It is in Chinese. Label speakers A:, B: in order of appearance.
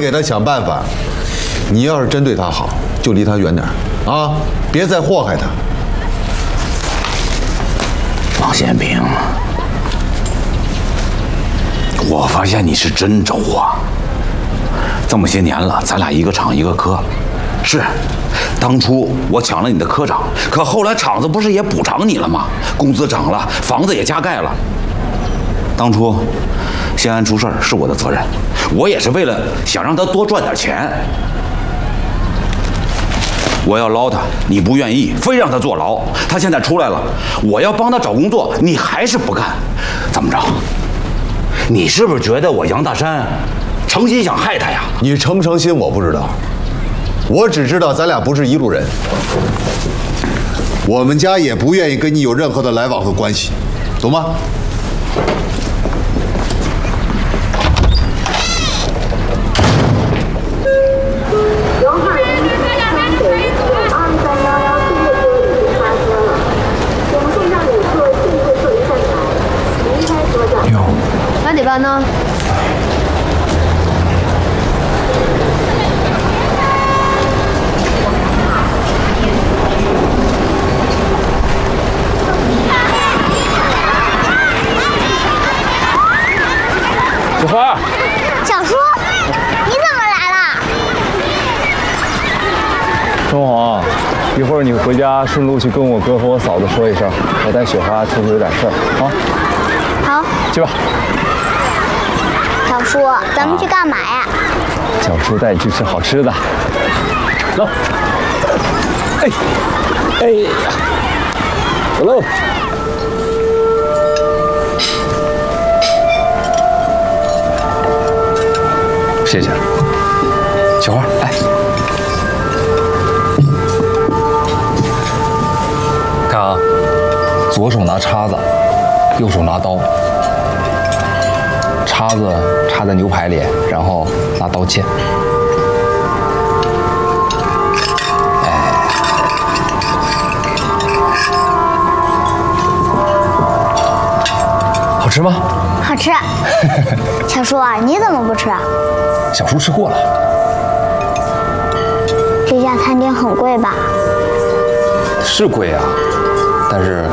A: 给他想办法。你要是真对他好，就离他远点啊，别再祸害他。
B: 王宪兵，我发现你是真轴啊！这么些年了，咱俩一个厂一个科，是。当初我抢了你的科长，可后来厂子不是也补偿你了吗？工资涨了，房子也加盖了。当初谢安出事儿是我的责任，我也是为了想让他多赚点钱。我要捞他，你不愿意，非让他坐牢。他现在出来了，我要帮他找工作，你还是不干。怎么着？你是不是觉得我杨大山诚心想害他呀？
A: 你诚不诚心我不知道，我只知道咱俩不是一路人。我们家也不愿意跟你有任何的来往和关系，懂吗？
C: 那得办呢？
D: 小花，
E: 小叔，你怎么来了？
D: 钟红，一会儿你回家顺路去跟我哥和我嫂子说一声，我带雪花出去有点事儿啊。
E: 好，
D: 去吧。
E: 小叔，咱们去干嘛呀？
D: 小叔带你去吃好吃的。走。哎呀，走喽。谢谢。小花，来。看啊，左手拿叉子，右手拿刀。叉子插在牛排里，然后拿刀切。好吃吗？
E: 好吃。小叔啊，你怎么不吃啊？
D: 小叔吃过了。
E: 这家餐厅很贵吧？
D: 是贵啊，但是